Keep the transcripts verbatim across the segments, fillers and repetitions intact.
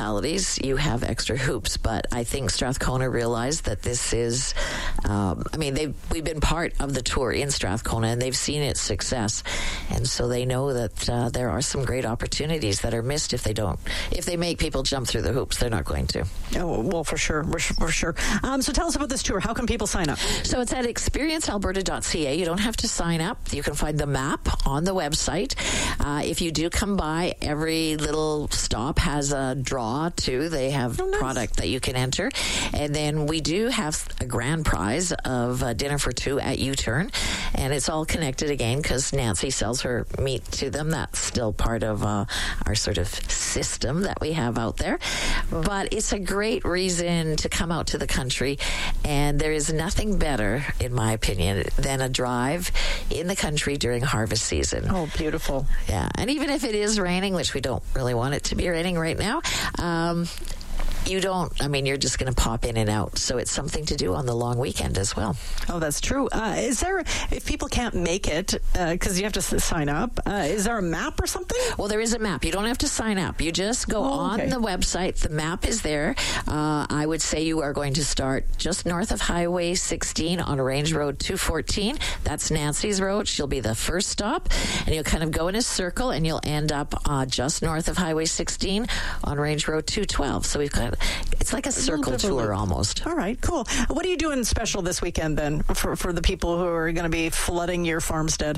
municipalities, you have extra hoops. But I think Strathcona realized that this is, um, I mean, they've, we've been part of the tour in Strathcona, and they've seen its success. And so they know that uh, there are some great opportunities that are missed if they don't, if they make people jump through the hoops. They're not going to. Oh, well, for sure, for, for sure. Um, so tell us about this tour. How can people sign up? So it's at experience alberta dot c a. You don't have to sign up. You can find the map on the website. Uh, if you do come by, every little stop has a draw, too. They have oh, nice. product that you can enter. And then we do have a grand prize of uh, dinner for two at U-Turn. And it's all connected again because Nancy sells her meat to them. That's still part of uh, our sort of system that we have out there. But it's a great reason to come out to the country. And there is nothing better, in my opinion, than a drive in the country during harvest season. Oh, beautiful. Yeah. And even if it is raining, which we don't really want it to be raining right now, um, you don't, I mean, you're just going to pop in and out. So it's something to do on the long weekend as well. Oh, that's true. Uh, is there, if people can't make it, because uh, you have to s- sign up, uh, is there a map or something? Well, there is a map. You don't have to sign up. You just go oh, okay. on the website. The map is there. Uh, I would say you are going to start just north of Highway sixteen on Range Road two fourteen. That's Nancy's Road. She'll be the first stop. And you'll kind of go in a circle, and you'll end up uh, just north of Highway sixteen on Range Road two twelve. So we've got it's like a circle a tour almost. All right, cool. What are you doing special this weekend then for, for the people who are going to be flooding your farmstead?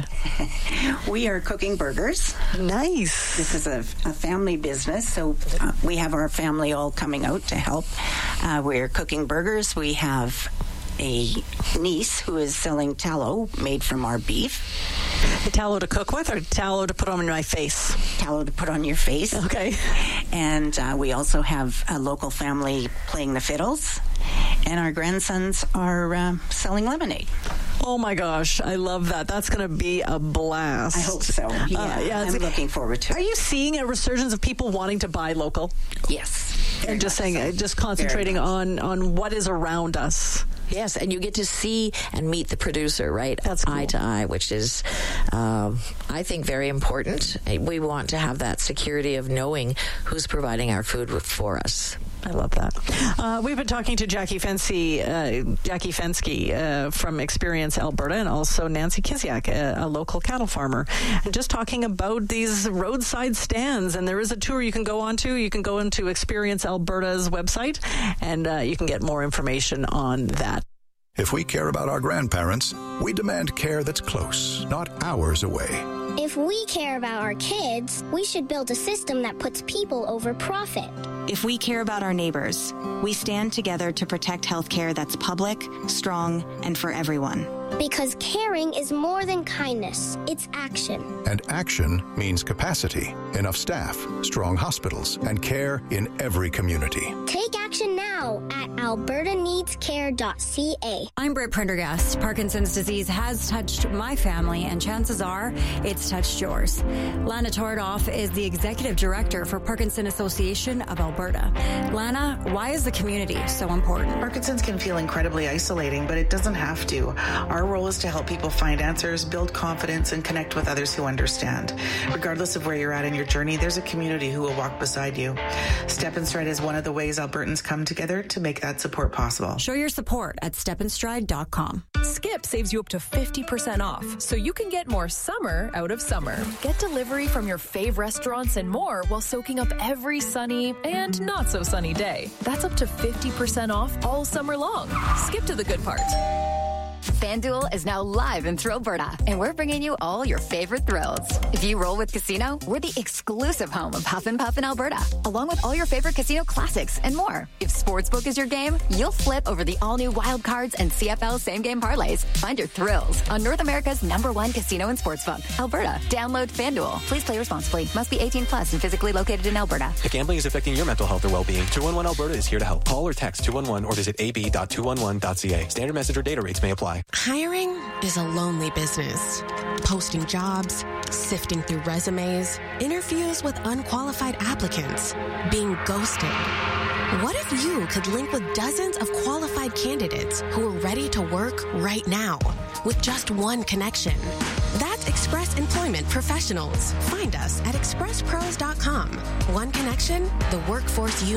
We are cooking burgers. Nice. This is a, a family business, so uh, we have our family all coming out to help. Uh, we're cooking burgers. We have a niece who is selling tallow made from our beef. Tallow to cook with or tallow to put on my face? Tallow to put on your face. Okay. And uh, we also have a local family playing the fiddles. And our grandsons are uh, selling lemonade. Oh, my gosh. I love that. That's going to be a blast. I hope so. Yeah, uh, yeah I'm like, looking forward to it. Are you seeing a resurgence of people wanting to buy local? Yes. And just saying, so. just concentrating on, on what is around us. Yes, and you get to see and meet the producer, right? That's cool. Eye to eye, which is, um, I think, very important. We want to have that security of knowing who's providing our food for us. I love that. Uh, we've been talking to Jackie Fensky, uh, Jackie Fensky uh, from Experience Alberta, and also Nancy Kiziak, a, a local cattle farmer, and just talking about these roadside stands. And there is a tour you can go on to. You can go into Experience Alberta's website, and uh, you can get more information on that. If we care about our grandparents, we demand care that's close, not hours away. If we care about our kids, we should build a system that puts people over profit. If we care about our neighbors, we stand together to protect healthcare that's public, strong, and for everyone. Because caring is more than kindness, it's action. And action means capacity, enough staff, strong hospitals, and care in every community. Take action now at alberta needs care dot c a. I'm Britt Prendergast. Parkinson's disease has touched my family, and chances are it's touched yours. Lana Tordoff is the Executive Director for Parkinson Association of Alberta. Lana, why is the community so important? Parkinson's can feel incredibly isolating, but it doesn't have to. Our role is to help people find answers, build confidence, and connect with others who understand. Regardless of where you're at in your journey, there's a community who will walk beside you. Step and Stride is one of the ways Albertans come together to make that support possible. Show your support at step and stride dot com. Skip saves you up to fifty percent off, so you can get more summer out of summer. Get delivery from your fave restaurants and more while soaking up every sunny and not so sunny day. That's up to fifty percent off all summer long. Skip to the good part. FanDuel is now live in Thrill Alberta, and we're bringing you all your favorite thrills. If you roll with Casino, we're the exclusive home of Huff and Puff in Alberta, along with all your favorite casino classics and more. If Sportsbook is your game, you'll flip over the all-new Wild Cards and C F L same-game parlays. Find your thrills on North America's number one casino and sportsbook, Alberta. Download FanDuel. Please play responsibly. Must be eighteen plus and physically located in Alberta. If gambling is affecting your mental health or well-being, two one one Alberta is here to help. Call or text two one one or visit a b dot two one one dot c a. Standard message or data rates may apply. Hiring is a lonely business. Posting jobs, sifting through resumes, interviews with unqualified applicants, being ghosted. What if you could link with dozens of qualified candidates who are ready to work right now with just one connection? That's Express Employment Professionals. Find us at express pros dot com. One connection, the workforce you